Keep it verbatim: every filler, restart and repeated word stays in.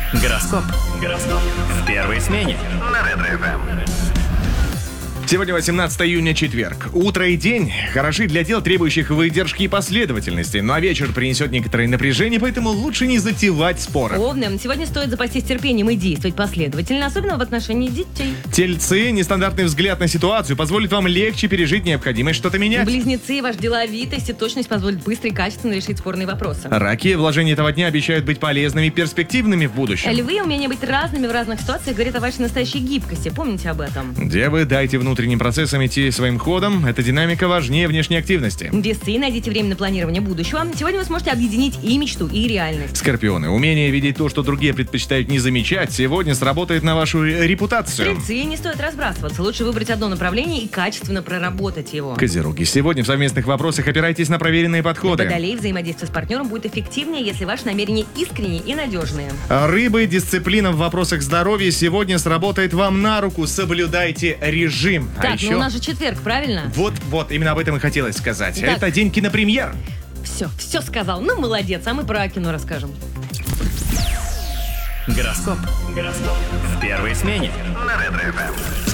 Гороскоп. Гороскоп. В первой смене. На Ретро-ФМ. Сегодня восемнадцатое июня, четверг. Утро и день хороши для дел, требующих выдержки и последовательности. Ну а вечер принесет некоторое напряжение, поэтому лучше не затевать споры. Овны, сегодня стоит запастись терпением и действовать последовательно, особенно в отношении детей. Тельцы, нестандартный взгляд на ситуацию позволит вам легче пережить необходимость что-то менять. Близнецы, ваша деловитость и точность позволят быстро и качественно решить спорные вопросы. Раки, вложения этого дня обещают быть полезными и перспективными в будущем. Львы, умение быть разными в разных ситуациях говорит о вашей настоящей гибкости. Помните об этом. Девы, дайте внутренним процессам идти своим ходом. Эта динамика важнее внешней активности. Весы, найдите время на планирование будущего. Сегодня вы сможете объединить и мечту, и реальность. Скорпионы, умение видеть то, что другие предпочитают не замечать, сегодня сработает на вашу репутацию. Стрельцы, не стоит разбрасываться. Лучше выбрать одно направление и качественно проработать его. Козероги, сегодня в совместных вопросах опирайтесь на проверенные подходы. Водолей, взаимодействие с партнером будет эффективнее, если ваши намерения искренние и надежные. Рыбы, дисциплина в вопросах здоровья сегодня сработает вам на руку. Соблюдайте режим. Так, а еще... ну у нас же четверг, правильно? Вот-вот, именно об этом и хотелось сказать. Итак, это день кинопремьер. Все, все сказал. Ну, молодец, а мы про кино расскажем. Гороскоп. Гороскоп. В первой смене. На Ретро-ФМ.